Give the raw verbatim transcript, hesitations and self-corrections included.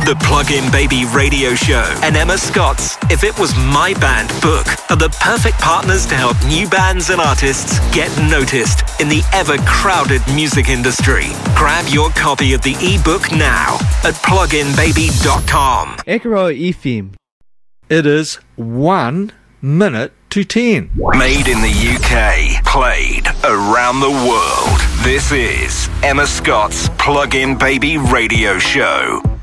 The Plug-in Baby Radio Show and Emma Scott's If It Was My Band book are the perfect partners to help new bands and artists get noticed in the ever-crowded music industry. Grab your copy of the ebook now at plug in baby dot com. Ekaro F M. It is one minute to ten. Made in the U K, played around the world. This is Emma Scott's Plug-in Baby Radio Show.